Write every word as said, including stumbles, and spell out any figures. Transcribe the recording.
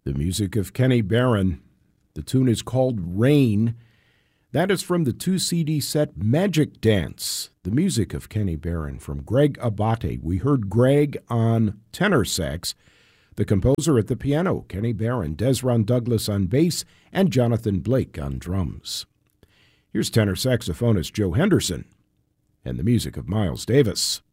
The music of Kenny Barron. The tune is called Rain. That is from the two C D set Magic Dance. The music of Kenny Barron from Greg Abate. We heard Greg on tenor sax, the composer at the piano, Kenny Barron, Desron Douglas on bass, and Jonathan Blake on drums. Here's tenor saxophonist Joe Henderson and the music of Miles Davis.